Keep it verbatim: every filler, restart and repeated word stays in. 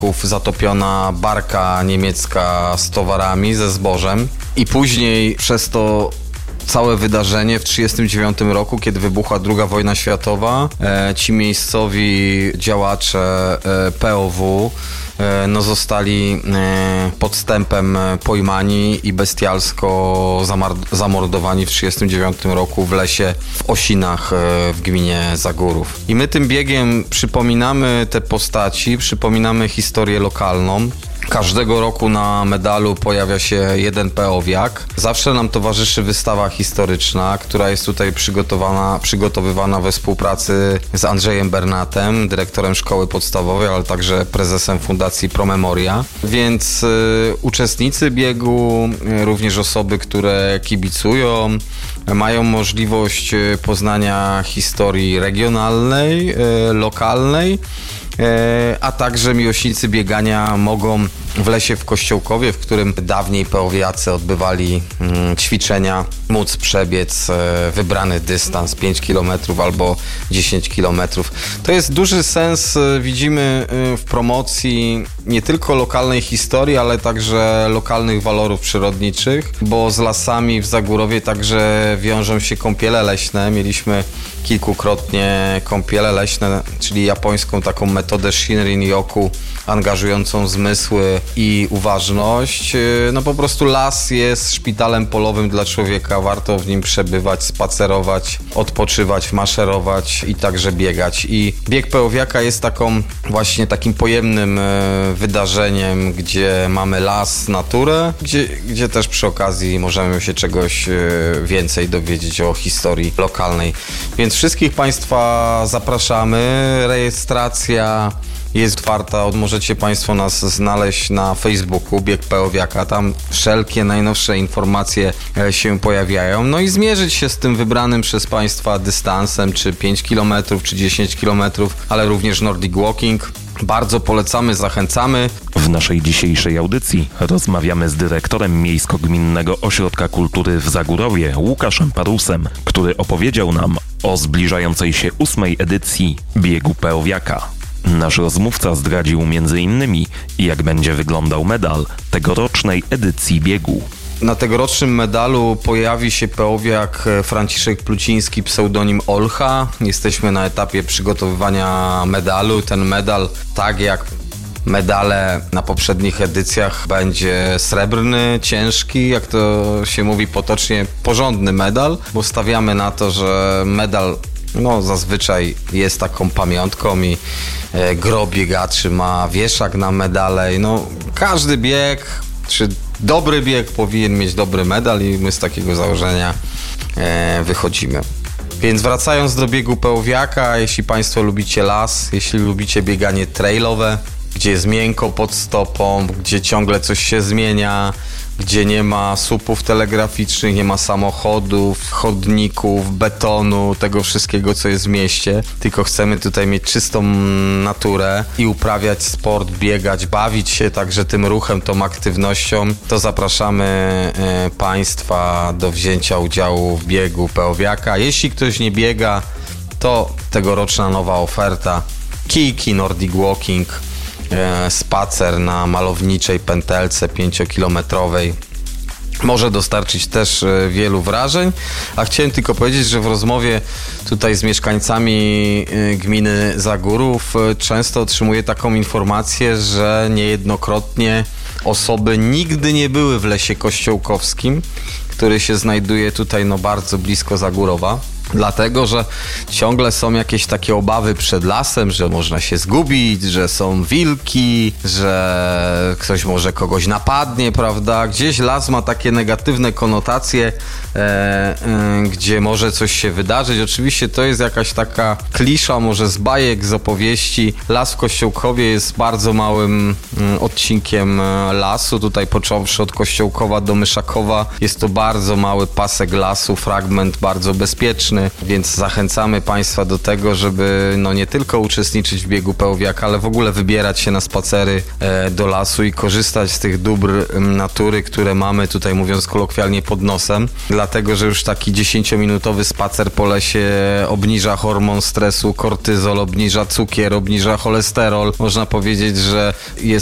zatopiona barka niemiecka z towarami, ze zbożem i później przez to całe wydarzenie w tysiąc dziewięćset trzydziestym dziewiątym roku, kiedy wybuchła druga wojna światowa, e, ci miejscowi działacze e, P O W e, no, zostali e, podstępem pojmani i bestialsko zamar- zamordowani w tysiąc dziewięćset trzydziestym dziewiątym roku w lesie w Osinach e, w gminie Zagórów. I my tym biegiem przypominamy te postaci, przypominamy historię lokalną. Każdego roku na medalu pojawia się jeden peowiak. Zawsze nam towarzyszy wystawa historyczna, która jest tutaj przygotowana, przygotowywana we współpracy z Andrzejem Bernatem, dyrektorem szkoły podstawowej, ale także prezesem Fundacji Promemoria. Więc y, uczestnicy biegu, y, również osoby, które kibicują, y, mają możliwość y, poznania historii regionalnej, y, lokalnej, a także miłośnicy biegania mogą w lesie w Kościołkowie, w którym dawniej peowiacy odbywali ćwiczenia, móc przebiec wybrany dystans pięć kilometrów albo dziesięć kilometrów. To jest duży sens, widzimy w promocji nie tylko lokalnej historii, ale także lokalnych walorów przyrodniczych, bo z lasami w Zagórowie także wiążą się kąpiele leśne. Mieliśmy kilkukrotnie kąpiele leśne, czyli japońską taką metodę Shinrin-yoku, angażującą zmysły i uważność. No po prostu las jest szpitalem polowym dla człowieka. Warto w nim przebywać, spacerować, odpoczywać, maszerować i także biegać. I bieg peowiaka jest taką właśnie takim pojemnym wydarzeniem, gdzie mamy las, naturę, gdzie, gdzie też przy okazji możemy się czegoś więcej dowiedzieć o historii lokalnej. Więc wszystkich Państwa zapraszamy. Rejestracja jest otwarta, możecie Państwo nas znaleźć na Facebooku, Bieg Peowiaka, tam wszelkie najnowsze informacje się pojawiają. No i zmierzyć się z tym wybranym przez Państwa dystansem, czy pięć kilometrów, czy dziesięć kilometrów, ale również Nordic Walking. Bardzo polecamy, zachęcamy. W naszej dzisiejszej audycji rozmawiamy z dyrektorem Miejsko-Gminnego Ośrodka Kultury w Zagórowie, Łukaszem Parusem, który opowiedział nam o zbliżającej się ósmej edycji Biegu Peowiaka. Nasz rozmówca zdradził między innymi, jak będzie wyglądał medal tegorocznej edycji biegu. Na tegorocznym medalu pojawi się peowiak Franciszek Pluciński, pseudonim Olcha. Jesteśmy na etapie przygotowywania medalu. Ten medal, tak jak medale na poprzednich edycjach, będzie srebrny, ciężki, jak to się mówi potocznie, porządny medal, bo stawiamy na to, że medal no zazwyczaj jest taką pamiątką i e, gro biegaczy ma wieszak na medale. No, każdy bieg, czy dobry bieg powinien mieć dobry medal i my z takiego założenia e, wychodzimy. Więc wracając do biegu peowiaka, jeśli Państwo lubicie las, jeśli lubicie bieganie trailowe, gdzie jest miękko pod stopą, gdzie ciągle coś się zmienia, gdzie nie ma słupów telegraficznych, nie ma samochodów, chodników, betonu, tego wszystkiego, co jest w mieście, tylko chcemy tutaj mieć czystą naturę i uprawiać sport, biegać, bawić się także tym ruchem, tą aktywnością, to zapraszamy e, Państwa do wzięcia udziału w biegu peowiaka. Jeśli ktoś nie biega, to tegoroczna nowa oferta, kijki, Nordic Walking, spacer na malowniczej pętelce pięciokilometrowej może dostarczyć też wielu wrażeń, a chciałem tylko powiedzieć, że w rozmowie tutaj z mieszkańcami gminy Zagórów często otrzymuję taką informację, że niejednokrotnie osoby nigdy nie były w lesie kościołkowskim, który się znajduje tutaj no bardzo blisko Zagórowa. Dlatego, że ciągle są jakieś takie obawy przed lasem, że można się zgubić, że są wilki, że ktoś może kogoś napadnie, prawda? Gdzieś las ma takie negatywne konotacje, e, e, gdzie może coś się wydarzyć. Oczywiście to jest jakaś taka klisza, może z bajek, z opowieści. Las w Kościołkowie jest bardzo małym m, odcinkiem lasu. Tutaj począwszy od Kościołkowa do Myszakowa jest to bardzo mały pasek lasu, fragment bardzo bezpieczny. turystyczny, więc zachęcamy Państwa do tego, żeby no nie tylko uczestniczyć w biegu Pełwiaka, ale w ogóle wybierać się na spacery e, do lasu i korzystać z tych dóbr m, natury, które mamy tutaj, mówiąc kolokwialnie, pod nosem, dlatego, że już taki dziesięciominutowy spacer po lesie obniża hormon stresu, kortyzol, obniża cukier, obniża cholesterol. Można powiedzieć, że jest